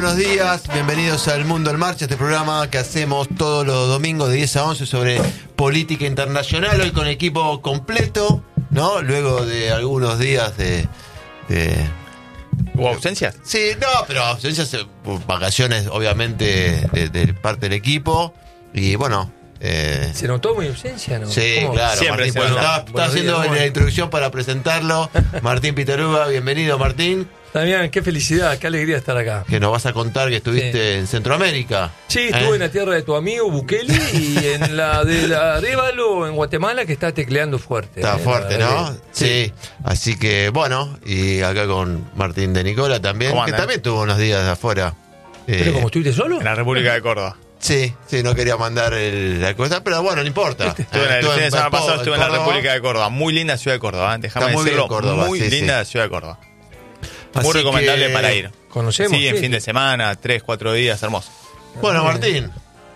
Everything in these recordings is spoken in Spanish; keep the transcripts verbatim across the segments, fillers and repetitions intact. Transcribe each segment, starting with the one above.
buenos días, bienvenidos al Mundo en Marcha, este programa que hacemos todos los domingos de diez a once sobre política internacional, hoy con equipo completo, ¿no? Luego de algunos días de... de ¿Hubo ausencias? Sí, no, pero ausencias, vacaciones obviamente de, de parte del equipo, y bueno... Eh, ¿Se notó mi ausencia? ¿No? Sí, ¿Cómo? claro. Siempre Martín, se bueno, nota. estaba, estaba haciendo días, la introducción para presentarlo. Martín Pitaruga, bienvenido Martín. Damián, qué felicidad, qué alegría estar acá. Que nos vas a contar que estuviste Sí. en Centroamérica. Sí, estuve ¿Eh? en la tierra de tu amigo Bukele y en la de Arévalo, en Guatemala, que está tecleando fuerte. Está eh, fuerte, la ¿no? verdad que- Sí. Así que, bueno, y acá con Martín de Nicola también, ¿Cómo que andan? también tuvo unos días de afuera. ¿Pero Eh, como estuviste solo? En la República de Córdoba. Sí, sí, no quería mandar el, la cosa, pero bueno, no importa. Estuve en el Estuve fin de en- semana en pasado, estuve en la Córdoba. República de Córdoba. Muy linda ciudad de Córdoba, ¿eh? Déjame Está muy bien decirlo. Córdoba, muy sí, linda sí. ciudad de Córdoba. Así Muy recomendable que- para ir. Conocemos. Sí, en sí. fin de semana, tres, cuatro días, hermoso. Bueno, Martín,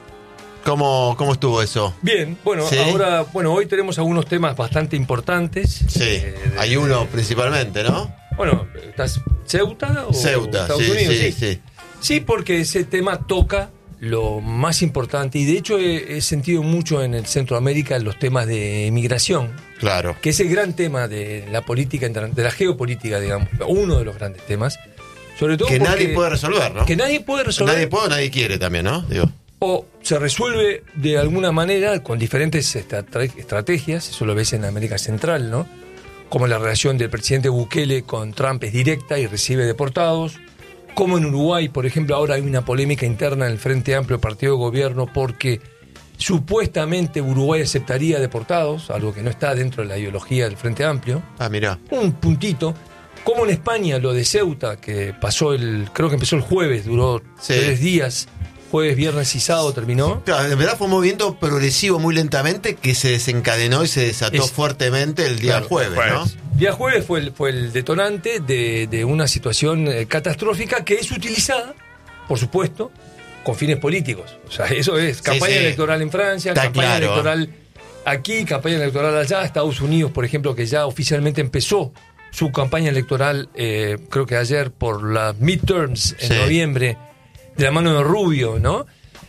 ¿cómo, cómo estuvo eso? Bien, bueno, Sí. ahora, bueno, hoy tenemos algunos temas bastante importantes. Sí, Eh, de- hay uno principalmente, ¿no? Bueno, ¿estás Ceuta o Ceuta, Estados sí, Unidos? sí, sí. Sí, porque ese tema toca lo más importante, y de hecho he, he sentido mucho en el Centroamérica los temas de migración, Claro. que es el gran tema de la política, interna- de la geopolítica, digamos, uno de los grandes temas. Sobre todo Que porque- nadie puede resolver, ¿no? que nadie puede resolver, Nadie puede o nadie quiere también, ¿no? Digo. o se resuelve de alguna manera con diferentes estra- estrategias, eso lo ves en América Central, ¿no? Como la relación del presidente Bukele con Trump es directa y recibe deportados. Como en Uruguay, por ejemplo, ahora hay una polémica interna en el Frente Amplio, partido de gobierno, porque supuestamente Uruguay aceptaría deportados, algo que no está dentro de la ideología del Frente Amplio. Ah, mirá. Un puntito. Como en España, lo de Ceuta, que pasó el, creo que empezó el jueves, duró Sí. tres días, jueves, viernes y sábado terminó. Claro, en verdad fue un movimiento progresivo muy lentamente que se desencadenó y se desató Es- fuertemente el día Claro, jueves, jueves. ¿no? Día jueves fue el, fue el detonante de, de una situación eh, catastrófica que es utilizada, por supuesto, con fines políticos. O sea, eso es Sí, campaña sí. electoral en Francia, Está campaña claro. electoral aquí, campaña electoral allá. Estados Unidos, por ejemplo, que ya oficialmente empezó su campaña electoral, eh, creo que ayer, por las midterms en Sí. noviembre, de la mano de Rubio, ¿no?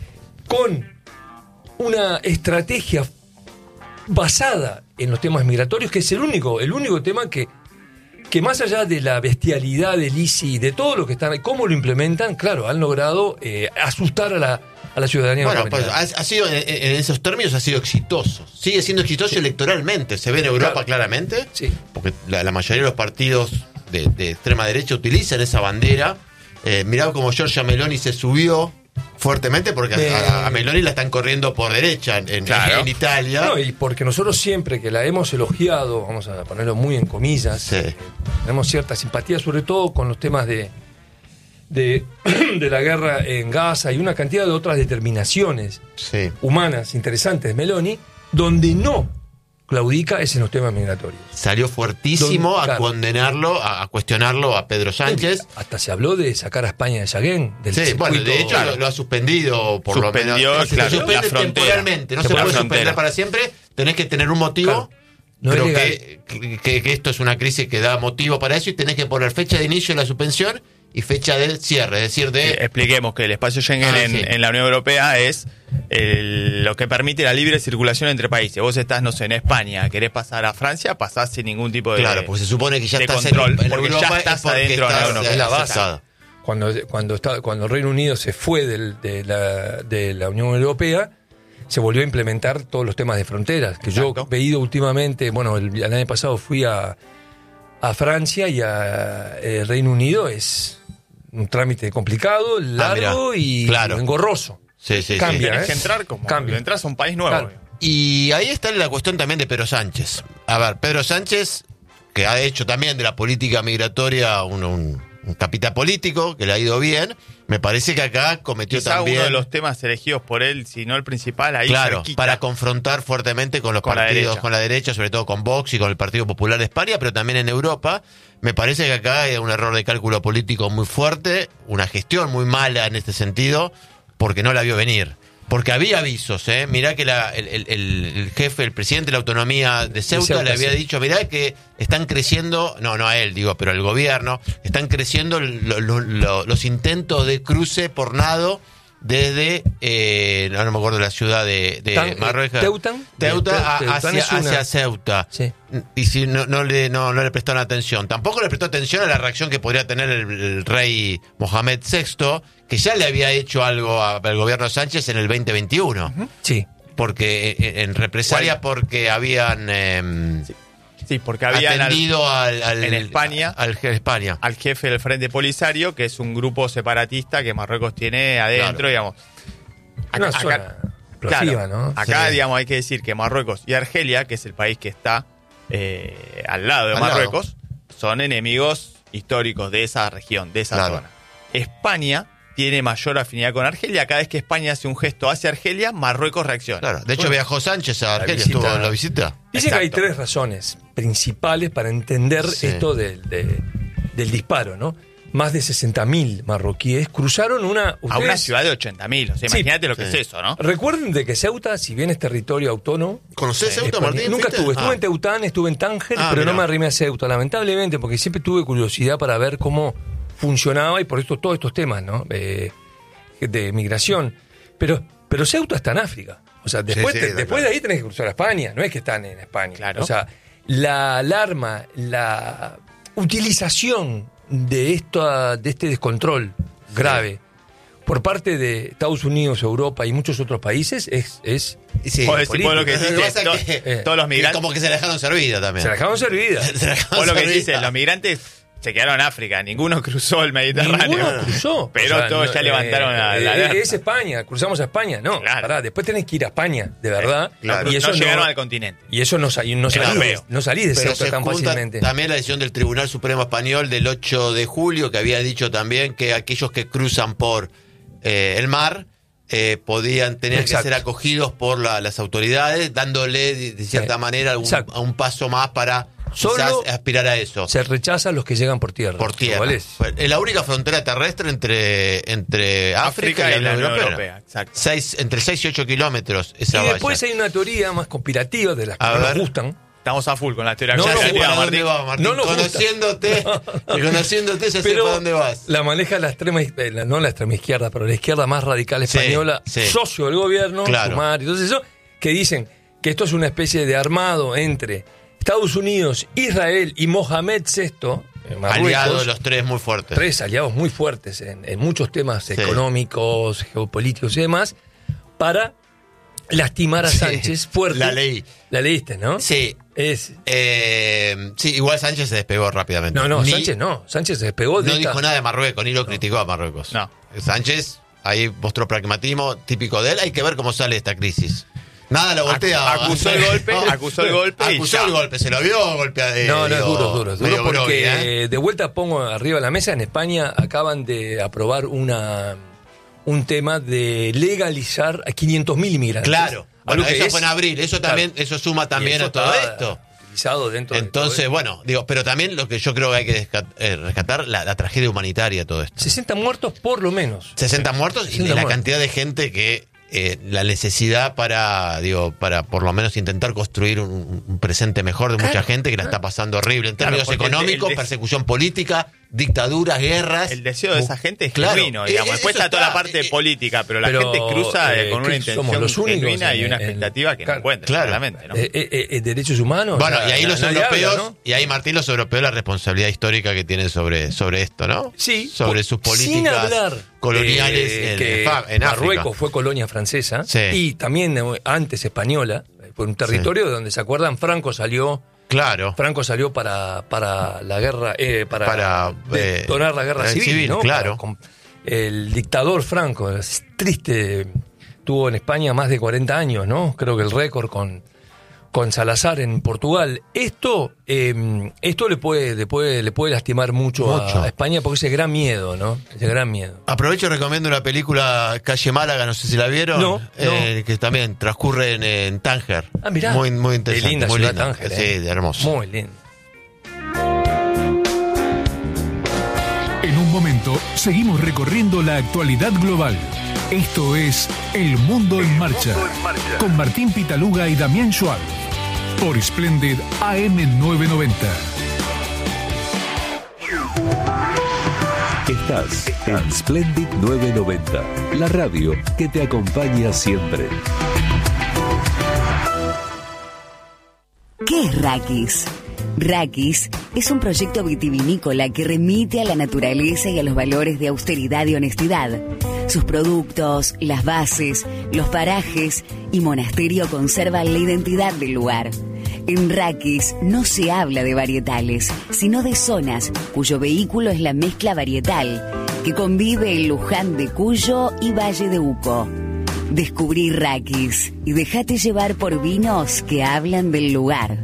Con una estrategia basada en los temas migratorios, que es el único, el único tema que, que más allá de la bestialidad del I C I, de todo lo que están, cómo lo implementan, claro, han logrado eh, asustar a la, a la ciudadanía Bueno, pues, norteamericana. ha, ha sido, en, en esos términos, ha sido exitoso. Sigue siendo exitoso electoralmente. Se ve en Europa Claro. claramente, Sí. porque la, la mayoría de los partidos de, de extrema derecha utilizan esa bandera. Eh, mirá como Giorgia Meloni se subió fuertemente, porque Eh. a, a Meloni la están corriendo por derecha en, en- Claro. en Italia. No, y porque nosotros siempre que la hemos elogiado, vamos a ponerlo muy en comillas, Sí. eh, tenemos cierta simpatía, sobre todo con los temas de, de, de la guerra en Gaza y una cantidad de otras determinaciones Sí. humanas interesantes de Meloni, donde no claudica es en los temas migratorios. Salió fuertísimo Don- a claro. condenarlo, a, a cuestionarlo a Pedro Sánchez. Hasta se habló de sacar a España de Sahagún, del Sí, bueno, circuito- de hecho lo, lo ha suspendido por Suspendió, lo menos. claro, se suspende la frontera. temporalmente, no se La puede frontera. suspender para siempre, tenés que tener un motivo. Claro. No es Creo legal. que, que, que esto es una crisis que da motivo para eso y tenés que poner fecha de inicio de la suspensión y fecha de cierre, es decir, de... Eh, expliquemos que el espacio Schengen Ah, en, sí. en la Unión Europea es el- lo que permite la libre circulación entre países. Vos estás, no sé, en España, querés pasar a Francia, pasás sin ningún tipo de... Claro, porque se supone que ya de estás control, en, en porque ya Europa estás es porque adentro de la estás, Unión, eh, es la base. aceptado. Cuando, cuando, está, cuando el Reino Unido se fue del- de, la, de la Unión Europea, se volvió a implementar todos los temas de fronteras, que Exacto. yo he ido últimamente, bueno, el, el año pasado fui a, a Francia y a eh, Reino Unido, es un trámite complicado, largo mirá, y claro. engorroso. Sí, sí, sí. Cambia, Tenés ¿eh? que entrar como... Cambio. Entras a un país nuevo. Claro. Y ahí está la cuestión también de Pedro Sánchez. A ver, Pedro Sánchez, que ha hecho también de la política migratoria un, un, un capital político, que le ha ido bien, me parece que acá cometió Quizá también... uno de los temas elegidos por él, si no el principal, ahí Claro, cerquita. para confrontar fuertemente con los Con la partidos, derecha. con la derecha, sobre todo con Vox y con el Partido Popular de España, pero también en Europa. Me parece que acá hay un error de cálculo político muy fuerte, una gestión muy mala en este sentido, porque no la vio venir. Porque había avisos, ¿eh? Mirá que la, el, el, el jefe, el presidente de la autonomía de Ceuta, de Ceuta le había sí. dicho, mirá que están creciendo, no, no a él, digo, pero al gobierno, están creciendo lo, lo, lo, los intentos de cruce por nado desde, eh, no, no me acuerdo la ciudad de, de Tan, Marruecos. Teutan. Teuta Teutan hacia, es una... hacia Ceuta. Sí. Y si no, no, le, no, no le prestaron atención. Tampoco le prestó atención a la reacción que podría tener el, el rey Mohamed sexto, que ya le había hecho algo a, al gobierno Sánchez en el veinte veintiuno. Uh-huh. Sí. Porque en, en represalia porque habían... Eh, sí. Sí, porque habían atendido al, al, en España al, al, España al jefe del Frente Polisario, que es un grupo separatista que Marruecos tiene adentro, claro. digamos. Acá, acá, zona claro, ¿no? acá sí. digamos, hay que decir que Marruecos y Argelia, que es el país que está eh, al lado de al Marruecos, lado. son enemigos históricos de esa región, de esa claro. zona. España tiene mayor afinidad con Argelia. Cada vez que España hace un gesto hacia Argelia, Marruecos reacciona. Claro. De hecho, bueno, viajó Sánchez a Argelia, visita, estuvo en la visita. Dice que hay tres razones principales para entender sí. esto del, de, del disparo, ¿no? Más de sesenta mil marroquíes cruzaron una... A una ciudad de ochenta mil. O sea, sí, imagínate lo que sí. es eso, ¿no? Recuerden de que Ceuta, si bien es territorio autónomo... ¿Conocés eh, Ceuta, Martín? Nunca ¿fuiste? estuve. Estuve ah. en Teután, estuve en Tánger, ah, pero mirá. no me arrimé a Ceuta, lamentablemente, porque siempre tuve curiosidad para ver cómo funcionaba y por esto todos estos temas, ¿no? Eh, de migración, pero pero Ceuta está en África, o sea, después, sí, sí, te, después claro. de ahí tenés que cruzar a España, no es que están en España, claro. O sea, la alarma, la utilización de esta, de este descontrol grave sí. por parte de Estados Unidos, Europa y muchos otros países es, es sí, vos decís, vos lo que dices, que, to, eh, todos los migrantes como que se la dejaron servida también. Se la dejaron servida. Se la dejaron vos lo que servida. dices, los migrantes se quedaron en África, ninguno cruzó el Mediterráneo. Ninguno cruzó. Pero o sea, todos no, ya eh, levantaron la, la eh, alerta. Es España, cruzamos a España. No, claro. pará, después tenés que ir a España, de verdad. Eh, claro. Y eso no llegaron no, al continente. Y eso no, no, Claro. salís, no salís de Pero Ceuta se tan junta fácilmente. También la decisión del Tribunal Supremo Español del ocho de julio, que había dicho también que aquellos que cruzan por eh, el mar eh, podían tener Exacto. que ser acogidos por la, las autoridades, dándole de, de cierta sí. manera algún, a un paso más para Solo quizás aspirar a eso. Se rechazan los que llegan por tierra. Por tierra. Es? Es la única frontera terrestre entre, entre África, África y la Unión Europea. Europea. Exacto. Seis, entre seis y ocho kilómetros esa Y valla. después hay una teoría más conspirativa de las que A no ver. nos gustan. Estamos a full con la teoría. No, Ya no, sé no, para ¿Para Martín. dónde vas, Martín? No nos gusta. Conociéndote, conociéndote ya sé Pero para dónde vas. la maneja la extrema, eh, la- no la extrema izquierda, pero la izquierda más radical Sí, española, sí. socio del gobierno, Claro. Sumar, y todo eso, que dicen que esto es una especie de armado entre Estados Unidos, Israel y Mohamed sexto, eh, Marruecos, Aliados los tres muy fuertes. tres aliados muy fuertes en, en muchos temas Sí. económicos, geopolíticos y demás, para lastimar a Sí, Sánchez fuerte. la leí. La leíste, ¿no? Sí. Es, Eh, sí, igual Sánchez se despegó rápidamente. no, no, Ni- Sánchez no. Sánchez se despegó de No esta- dijo nada de Marruecos, ni lo criticó a Marruecos. No. Sánchez ahí mostró pragmatismo típico de él. Hay que ver cómo sale esta crisis. Nada lo voltea. Acu- acusó el golpe, acusó el golpe y Acusó ya. el golpe, se lo vio golpear. eh, No, no, es digo, duro, es duro. Es duro medio porque groggy, ¿eh? de vuelta pongo arriba de la mesa, en España acaban de aprobar una un tema de legalizar a quinientos mil inmigrantes. Claro. Algo Bueno, que eso es- fue en abril. Eso también, Claro. eso suma Y también eso a todo está esto. utilizado dentro de Entonces, todo bueno, digo, pero también lo que yo creo que hay que desca- eh, rescatar, la, la tragedia humanitaria de todo esto. esto. sesenta muertos por lo menos. sesenta muertos y sesenta la muertos. cantidad de gente que eh, la necesidad para, digo, para por lo menos intentar construir un, un presente mejor de mucha Claro, gente que la está pasando horrible en Claro, términos porque el de- económicos, el de- persecución política, dictaduras, guerras. El deseo de esa gente es Claro. genuino, digamos. Eh, Después eso está toda la está, parte eh, política, pero la pero, gente cruza eh, eh, con una que intención somos los únicos genuina y en- una en- expectativa que claro, no encuentra, claro. claramente, ¿no? Eh, eh, eh, derechos humanos. Bueno, o sea, y ahí na- los nadie europeos, habla, ¿no? y ahí Martín, los europeos, la responsabilidad histórica que tienen sobre, sobre esto, ¿no? Sí, sobre por- sus políticas sin hablar coloniales de en, que en Fa- en África. Marruecos fue colonia francesa Sí. y también eh, antes española, fue un territorio donde se acuerdan Franco salió Claro. Franco salió para para la guerra eh, para, Para, detonar la guerra eh, civil, civil, ¿no? claro. Para- con- el dictador Franco, es triste, tuvo en España más de cuarenta años, ¿no? Creo que el récord con con Salazar en Portugal. Esto eh, esto le puede, le puede le puede lastimar mucho, Mucho. A, a España porque ese gran miedo, ¿no? Ese gran miedo. Aprovecho y recomiendo una película, Calle Málaga, no sé si la vieron. No, eh, no. Que también transcurre en, en Tánger. Ah, mirá. Muy, muy Qué interesante. linda muy ciudad linda. Tánger, Sí, eh. hermoso. Muy lindo. En un momento, seguimos recorriendo la actualidad global. Esto es El Mundo en Marcha, con Martín Pitaluga y Damián Schwab, por Splendid A M novecientos noventa. Estás en Splendid novecientos noventa, la radio que te acompaña siempre. ¿Qué es Raquis? Raquis es un proyecto vitivinícola que remite a la naturaleza y a los valores de austeridad y honestidad. Sus productos, las bases, los parajes y monasterio conservan la identidad del lugar. En Raquis no se habla de varietales, sino de zonas cuyo vehículo es la mezcla varietal, que convive en Luján de Cuyo y Valle de Uco. Descubrí Raquis y déjate llevar por vinos que hablan del lugar.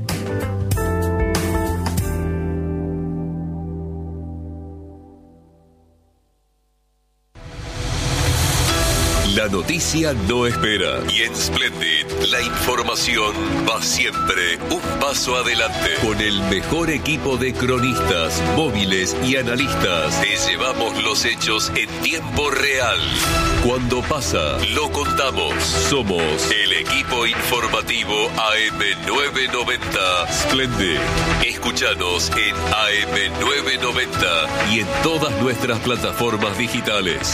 La noticia no espera y en Splendid la información va siempre un paso adelante. Con el mejor equipo de cronistas, móviles y analistas, te llevamos los hechos en tiempo real. Cuando pasa, lo contamos. Somos el equipo informativo A M novecientos noventa Splendid. Escúchanos en A M novecientos noventa y en todas nuestras plataformas digitales.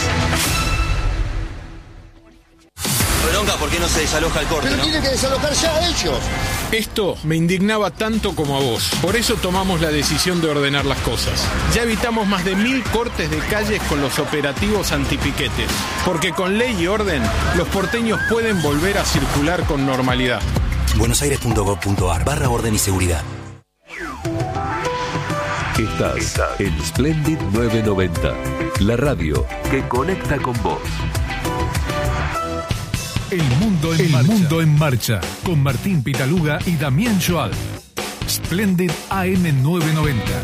Bronca, ¿por qué no se desaloja el corte? Pero ¿no? tienen que desalojar ya ellos. Esto me indignaba tanto como a vos. Por eso tomamos la decisión de ordenar las cosas. Ya evitamos más de mil cortes de calles con los operativos antipiquetes. Porque con ley y orden, los porteños pueden volver a circular con normalidad. buenosaires.gov.ar barra orden y seguridad. Estás en Splendid novecientos noventa, la radio que conecta con vos. El Mundo en, El marcha. Mundo en Marcha, con Martín Pitaluga y Damián Schwab. Splendid A M novecientos noventa.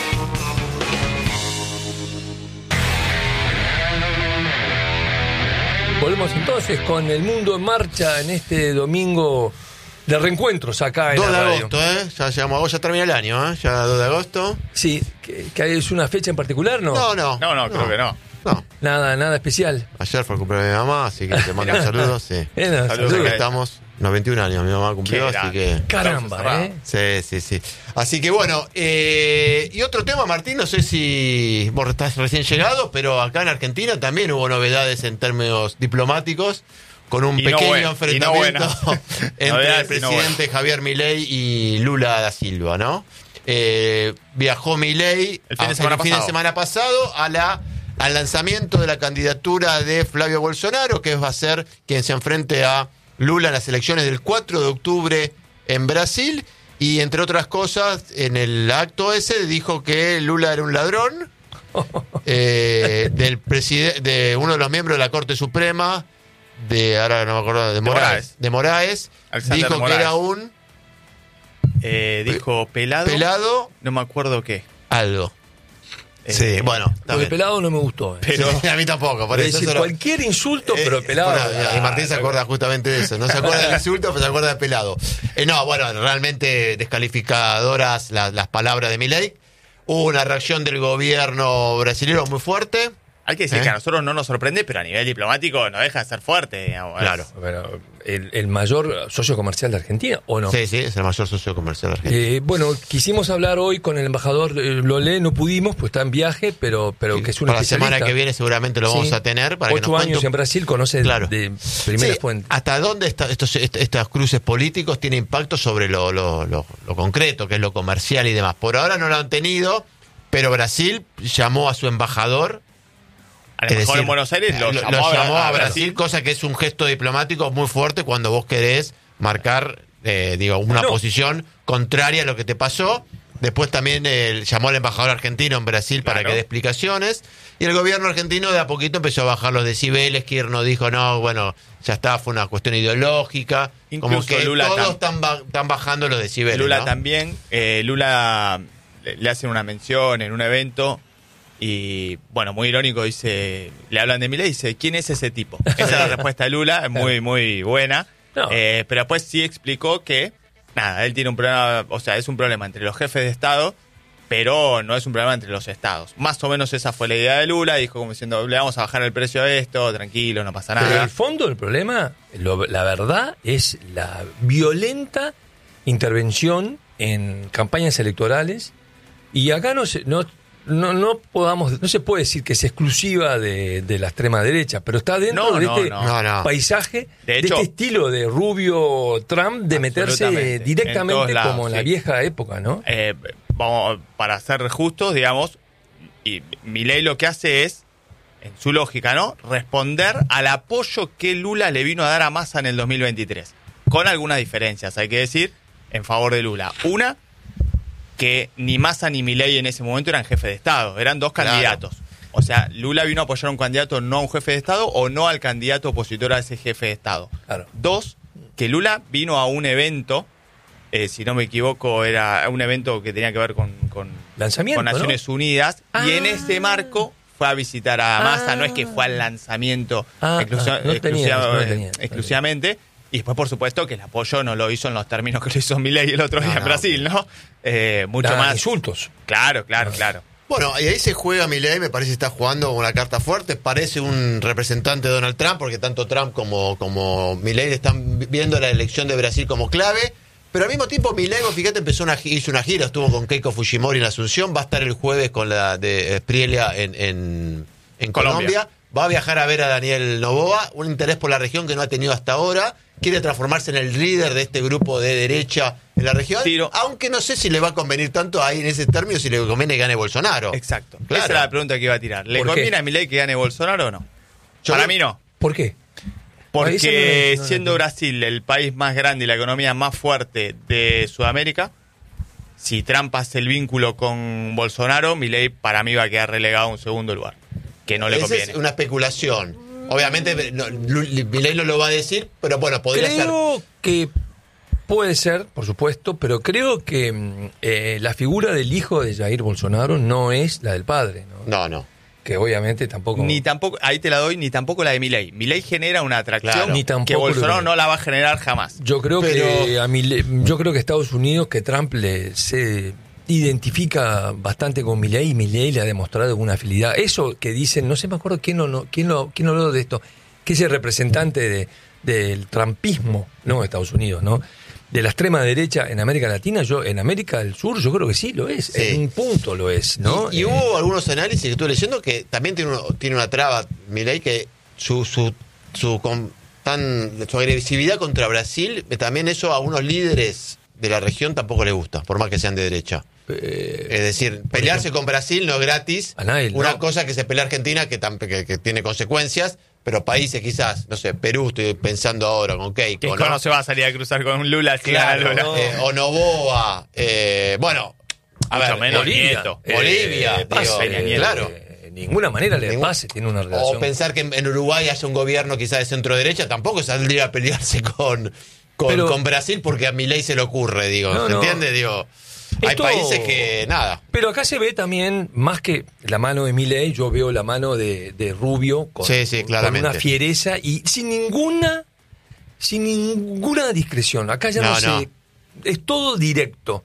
Volvemos entonces con El Mundo en Marcha en este domingo de reencuentros acá en dos la de radio. agosto, ¿eh? Ya llegamos a agosto, ya termina el año, ¿eh? Ya dos de agosto. Sí, ¿que, que es una fecha en particular, no? No, no. No, no, creo que no. No. Nada, nada especial. Ayer fue el cumpleaños de mi mamá, así que te mando un saludo. Sí. Eh, no, Saludos. Saludos, que estamos. Los veintiún años mi mamá cumplió, Qué así grande. que. Caramba, ¿eh? Sí, sí, sí. Así que bueno, eh, y otro tema, Martín, no sé si vos estás recién llegado, pero acá en Argentina también hubo novedades en términos diplomáticos, con un Y no pequeño bueno, enfrentamiento y no bueno. entre Novedades el y no presidente bueno. Javier Milei y Lula da Silva, ¿no? Eh, viajó Milei El fin de a- semana el fin de pasado. semana pasado a la al lanzamiento de la candidatura de Flavio Bolsonaro, que va a ser quien se enfrente a Lula en las elecciones del cuatro de octubre en Brasil. Y entre otras cosas, en el acto ese dijo que Lula era un ladrón, eh, del preside- de uno de los miembros de la Corte Suprema, de ahora no me acuerdo, de Moraes, Moraes. de Moraes, Alexander dijo Moraes. que era un Eh, dijo pelado. pelado No me acuerdo qué. algo. Eh, Sí, bueno, Lo de también. pelado no me gustó. ¿eh? Pero- Sí, a mí tampoco, por Es eso. decir, eso lo- cualquier insulto, Eh, pero pelado. bueno, y Martín se acuerda justamente de eso. No se acuerda del insulto, pero se acuerda de pelado. Eh, no, bueno, realmente descalificadoras las, las palabras de Milei. Hubo una reacción del gobierno brasileño muy fuerte. Hay que decir ¿Eh? que a nosotros no nos sorprende, pero a nivel diplomático no deja de ser fuerte. Digamos. Claro. Pero, el, el mayor socio comercial de Argentina, ¿o no? Sí, sí, es el mayor socio comercial argentino. Eh, bueno, quisimos hablar hoy con el embajador eh, Lolé, no pudimos, pues está en viaje, pero, pero que es un Para la especialista. semana que viene seguramente lo vamos Sí. a tener. Para que Ocho nos años cuente- en Brasil, conoce Claro. de primera Sí, fuente. ¿hasta dónde está, estos, est- estos cruces políticos tienen impacto sobre lo, lo, lo, lo concreto, que es lo comercial y demás? Por ahora no lo han tenido, pero Brasil llamó a su embajador. A lo Es mejor decir, en Buenos Aires lo, lo- llamó, lo a- llamó a, a Brasil, cosa que es un gesto diplomático muy fuerte cuando vos querés marcar, eh, digo, una No. posición contraria a lo que te pasó. Después también eh, llamó al embajador argentino en Brasil para Claro. que dé explicaciones. Y el gobierno argentino de a poquito empezó a bajar los decibeles. Kirchner dijo, no, bueno, ya está, fue una cuestión ideológica. Como Incluso que Lula todos tam- están, ba- están bajando los decibeles. Lula ¿no? también. eh, Lula le, le hacen una mención en un evento y, bueno, muy irónico, dice, le hablan de Milei y dice, ¿quién es ese tipo? Esa es la respuesta de Lula, es muy, muy buena. No. Eh, pero después sí explicó que, nada, él tiene un problema, o sea, es un problema entre los jefes de Estado, pero no es un problema entre los estados. Más o menos esa fue la idea de Lula, dijo como diciendo, le vamos a bajar el precio a esto, tranquilo, no pasa nada. Pero el fondo del problema, lo, la verdad, es la violenta intervención en campañas electorales, y acá no se, no, no, no podamos, no se puede decir que es exclusiva de, de la extrema derecha, pero está dentro No, de no, este no. No, no. paisaje, De de, hecho- este estilo de Rubio Trump, de meterse Absolutamente. En directamente todos lados, como en la sí. vieja época, ¿no? Eh, vamos, para ser justos, digamos, y Milei lo que hace es, en su lógica, ¿no?, responder al apoyo que Lula le vino a dar a Massa en el dos mil veintitrés, con algunas diferencias, hay que decir, en favor de Lula. Una, que ni Massa ni Milei en ese momento eran jefe de Estado, eran dos Claro. candidatos. O sea, Lula vino a apoyar a un candidato, no a un jefe de Estado, o no al candidato opositor a ese jefe de Estado. Claro. Dos, que Lula vino a un evento, eh, si no me equivoco, era un evento que tenía que ver con, con, Lanzamiento, con Naciones Unidas, Ah. y en ese marco fue a visitar a Massa, Ah. no es que fue al lanzamiento Ah, exclusi- ah, no tenía, exclusiva- no tenía, no exclusivamente. Y después, por supuesto, que el apoyo no lo hizo en los términos que lo hizo Milei el otro No, día en no. Brasil, ¿no? Eh, mucho Da más. insultos. Claro, claro, claro. Bueno, y ahí se juega Milei, me parece que está jugando una carta fuerte, parece un representante de Donald Trump, porque tanto Trump como, como Milei están viendo la elección de Brasil como clave, pero al mismo tiempo Milei, vos fíjate, empezó una, hizo una gira, estuvo con Keiko Fujimori en Asunción, va a estar el jueves con la de Sprilia en, en, en Colombia. Colombia. Va a viajar a ver a Daniel Noboa, un interés por la región que no ha tenido hasta ahora, quiere transformarse en el líder de este grupo de derecha en la región, Tiro. aunque no sé si le va a convenir tanto ahí en ese término, si le conviene que gane Bolsonaro. Exacto. Claro. Esa era la pregunta que iba a tirar. ¿Le ¿Por qué? conviene a Milei que gane Bolsonaro o no? Yo Para creo- mí no. ¿Por qué? Porque Ahí se me- no, no, siendo no. Brasil el país más grande y la economía más fuerte de Sudamérica, si Trump hace el vínculo con Bolsonaro, Milei para mí va a quedar relegado a un segundo lugar, que no le Esa conviene. es una especulación. Obviamente, no, Lu- Milei no lo va a decir, pero bueno, podría ser. Creo que puede ser, por supuesto, pero creo que mm, eh, la figura del hijo de Jair Bolsonaro no es la del padre, ¿no? No, no. Que obviamente tampoco... Ni tampoco, ahí te la doy, ni tampoco la de Milei. Milei genera una atracción Claro. Ni tampoco que Bolsonaro lo- no la va a generar jamás. Yo creo Pero- que a Milei- yo creo que Estados Unidos, que Trump le se identifica bastante con Milei, y Milei le ha demostrado una afinidad. Eso que dicen, no sé, me acuerdo quién, lo, no, quién, lo, quién habló de esto, que es el representante de, del trumpismo, no de Estados Unidos, ¿no? De la extrema derecha en América Latina, yo en América del Sur yo creo que sí lo es, Sí. en un punto lo es, ¿no? Y, y Eh, hubo algunos análisis que estuve leyendo que también tiene, uno- tiene una traba, Milei, que su su su, con- tan, su agresividad contra Brasil, eh, también eso a unos líderes de la región tampoco les gusta, por más que sean de derecha. eh, Es decir, pelearse con Brasil no es gratis. A nadie, Una no. cosa que se pelea Argentina que, tam- que, que tiene consecuencias, pero países quizás, no sé, Perú, estoy pensando ahora con Keiko, Que ¿no? no se va a salir a cruzar con Lula si Claro, gana Lula. eh, o Noboa, eh, bueno, a Mucho ver, menos Bolivia, Nieto. Bolivia, eh, pase, digo, Peña Nieto. claro. eh, de ninguna manera le Ningún- pase, tiene una relación. O pensar que en, en Uruguay haya un gobierno quizás de centro derecha, tampoco saldría a pelearse con, con, Pero- con Brasil porque a Milei se le ocurre, digo, No, ¿se no. entiende? Digo, hay Esto- países que nada. Pero acá se ve también, más que la mano de Milei, yo veo la mano de, de Rubio con, Sí, sí, con claramente. una fiereza y sin ninguna sin ninguna discreción. Acá ya no, No, sé, no. es todo directo.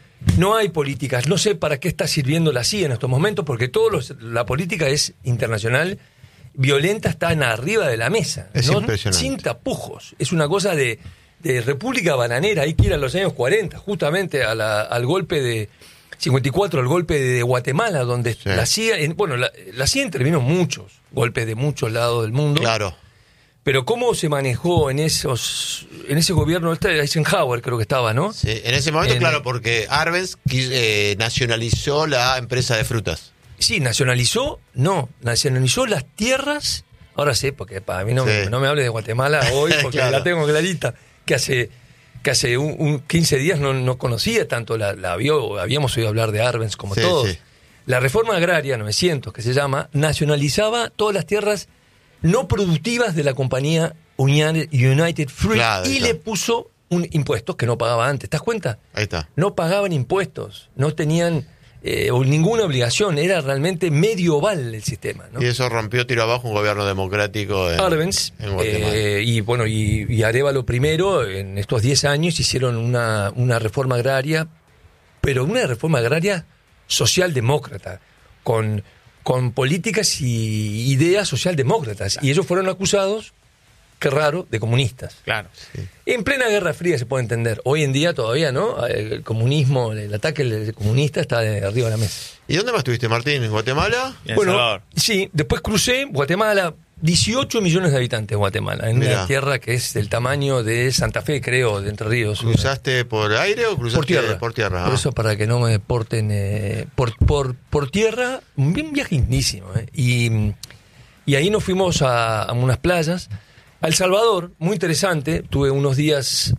No hay políticas. No sé para qué está sirviendo la C I A en estos momentos, porque todo los- la política es internacional, violenta, está en arriba de la mesa. Es ¿no? impresionante. Sin tapujos. Es una cosa de, de República Bananera. Hay que ir a los años cuarenta, justamente a la- al golpe de cincuenta y cuatro, el golpe de Guatemala, donde Sí. la C I A, en- bueno, la, la C I A intervino en muchos golpes de muchos lados del mundo. Claro. Pero cómo se manejó en esos en ese gobierno, este Eisenhower creo que estaba, ¿no? Sí, en ese momento, En- claro, porque Arbenz quis- eh, nacionalizó la empresa de frutas. Sí, nacionalizó, no, nacionalizó las tierras. Ahora sé, porque para mí no, Sí. me, no me hable de Guatemala hoy, porque Claro. la tengo clarita, que hace que hace un, un quince días no, no conocía tanto, la, la vio, habíamos oído hablar de Arbenz como Sí, todos. sí. La reforma agraria novecientos, que se llama, nacionalizaba todas las tierras no productivas de la compañía United, United Fruit Claro, y claro. le puso un impuestos que no pagaba antes. ¿Te das cuenta? Ahí está. No pagaban impuestos, no tenían eh, ninguna obligación, era realmente medieval el sistema, ¿no? Y eso rompió tiro abajo un gobierno democrático en, Arbenz, en Guatemala. eh, y bueno, y, y Arévalo primero, en estos diez años hicieron una, una reforma agraria, pero una reforma agraria socialdemócrata, con, con políticas y ideas socialdemócratas. Claro. Y ellos fueron acusados, qué raro, de comunistas. Claro. Sí. En plena Guerra Fría se puede entender. Hoy en día todavía, ¿no? El comunismo, el ataque comunista está de arriba de la mesa. ¿Y dónde más estuviste, Martín? ¿En Guatemala? En El bueno, Salvador. Sí, después crucé Guatemala, dieciocho millones de habitantes Guatemala, en Mirá. una tierra que es del tamaño de Santa Fe, creo, de Entre Ríos. ¿Cruzaste por aire o cruzaste Por tierra. Por tierra. Por Ah. eso, para que no me deporten. Eh, por, por, por tierra, un bien viaje lindísimo. Eh. Y, y ahí nos fuimos a, a unas playas. A El Salvador, muy interesante. Tuve unos días,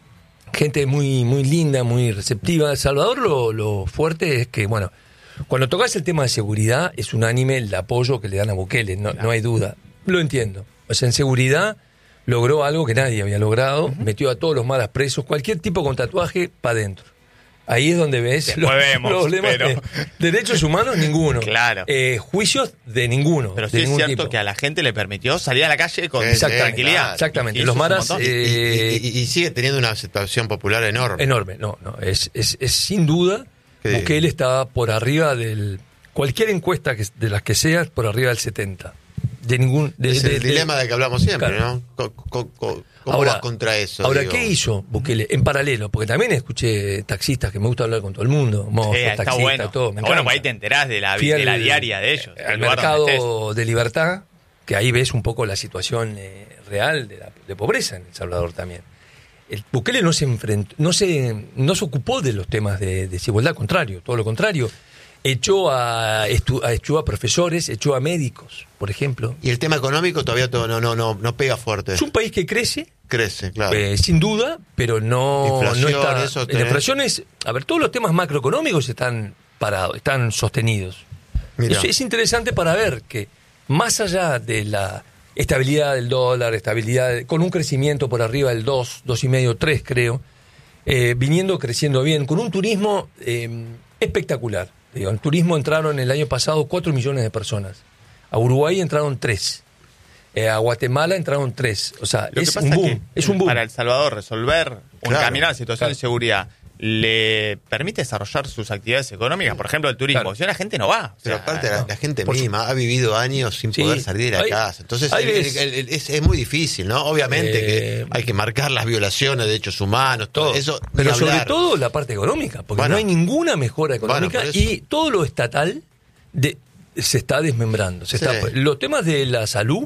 gente muy, muy linda, muy receptiva. El Salvador lo, lo fuerte es que, bueno, cuando tocas el tema de seguridad, es unánime el apoyo que le dan a Bukele, no, no hay duda. Lo entiendo. O sea, en seguridad logró algo que nadie había logrado, uh-huh. metió a todos los malas presos, cualquier tipo con tatuaje para adentro. Ahí es donde ves Después los vemos, problemas pero... de derechos humanos, ninguno. Claro. Eh, juicios de ninguno. Pero de sí es ningún cierto tipo. que a la gente le permitió salir a la calle con Sí, sí, tranquilidad. claro. Exactamente. Y Los eso maras... es un montón. eh, Y, y- y sigue teniendo una aceptación popular enorme. Enorme, no, no. Es, es, es sin duda, Sí. Bukele está por arriba del... Cualquier encuesta que, de las que sea, por arriba del setenta. De ningún... De, es de- el de- dilema de que hablamos siempre, Claro. ¿no? Co- co- co- ¿Cómo vas contra eso? Ahora, digo? ¿qué hizo Bukele? En paralelo, porque también escuché taxistas que me gusta hablar con todo el mundo, mozos, Sí, está taxistas, bueno. todo. Me Está bueno, encanta. pues ahí te enterás de la, Fui de la al- diaria de ellos. Al del lugar donde mercado de libertad, que ahí ves un poco la situación eh, real de, la, de pobreza en El Salvador también. El Bukele no se enfrentó, no se, no se ocupó de los temas de desigualdad, al contrario, todo lo contrario. Echó a, estu, a, echó a profesores, echó a médicos, por ejemplo. Y el tema económico todavía todo no, no, no, no pega fuerte. Es un país que crece, Crece, claro. eh, sin duda, pero no, Inflación, no está... eso La tenés. inflación es... A ver, todos los temas macroeconómicos están parados, están sostenidos. Mirá. Es, es interesante para ver que más allá de la estabilidad del dólar, estabilidad de- con un crecimiento por arriba del dos, dos y medio, tres creo, eh, viniendo creciendo bien, con un turismo eh, espectacular. Digo, en turismo entraron el año pasado cuatro millones de personas. A Uruguay entraron tres. Eh, a Guatemala entraron tres. O sea, Lo que es pasa un es boom. que Es un boom. para El Salvador resolver o Claro, encaminar la situación claro. de seguridad le permite desarrollar sus actividades económicas, por ejemplo el turismo. Claro. Si no, la gente no va. O Pero sea, aparte la, la gente por misma ha vivido años sin Sí, poder salir de la hay- casa. Entonces hay el- veces- el- el- es, es muy difícil, ¿no? Obviamente Eh, que hay que marcar las violaciones de derechos humanos, todo Todo. eso. ni Pero sobre hablar. todo la parte económica, porque Bueno. no hay ninguna mejora económica Bueno, por eso. y todo lo estatal de, se está desmembrando. Se Sí. está, los temas de la salud